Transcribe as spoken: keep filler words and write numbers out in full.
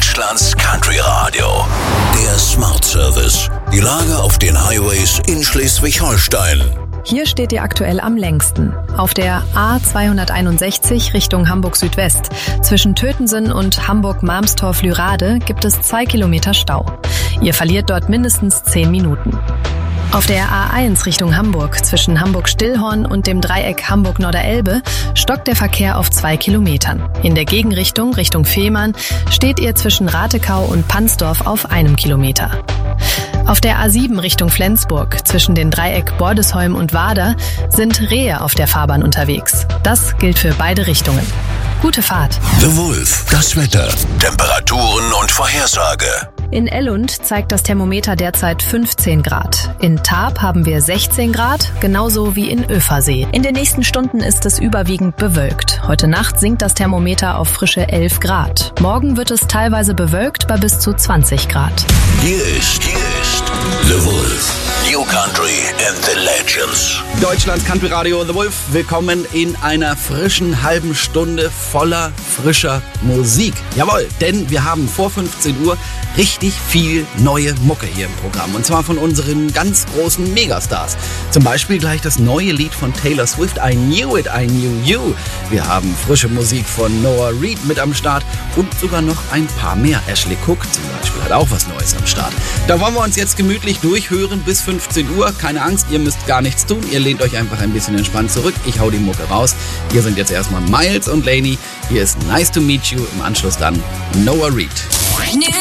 Deutschlands Country Radio. Der Smart Service. Die Lage auf den Highways in Schleswig-Holstein. Hier steht ihr aktuell am längsten. Auf der A zweihunderteinundsechzig Richtung Hamburg Südwest. Zwischen Tötensen und Hamburg-Marmstorf-Lürade gibt es zwei Kilometer Stau. Ihr verliert dort mindestens zehn Minuten. Auf der A eins Richtung Hamburg zwischen Hamburg-Stillhorn und dem Dreieck Hamburg-Norderelbe stockt der Verkehr auf zwei Kilometern. In der Gegenrichtung Richtung Fehmarn steht ihr zwischen Ratekau und Pansdorf auf einem Kilometer. Auf der A sieben Richtung Flensburg zwischen den Dreieck Bordesholm und Wader sind Rehe auf der Fahrbahn unterwegs. Das gilt für beide Richtungen. Gute Fahrt. The Wolf, das Wetter, Temperaturen und Vorhersage. In Ellund zeigt das Thermometer derzeit fünfzehn Grad. In Tarp haben wir sechzehn Grad, genauso wie in Öfersee. In den nächsten Stunden ist es überwiegend bewölkt. Heute Nacht sinkt das Thermometer auf frische elf Grad. Morgen wird es teilweise bewölkt bei bis zu zwanzig Grad. Hier ist, hier ist The Wolf. New Country and the Legends. Deutschlands Country Radio The Wolf. Willkommen in einer frischen halben Stunde voller frischer Musik. Jawohl, denn wir haben vor fünfzehn Uhr richtig viel neue Mucke hier im Programm. Und zwar von unseren ganz großen Megastars. Zum Beispiel gleich das neue Lied von Taylor Swift, I Knew It, I Knew You. Wir haben frische Musik von Noah Reid mit am Start und sogar noch ein paar mehr. Ashley Cook zum Beispiel hat auch was Neues am Start. Da wollen wir uns jetzt gemütlich durchhören bis fünfzehn Uhr. Keine Angst, ihr müsst gar nichts tun. Ihr lehnt euch einfach ein bisschen entspannt zurück. Ich hau die Mucke raus. Hier sind jetzt erstmal Miles und Lainey. Hier ist Nice to Meet You. Im Anschluss dann Noah Reid.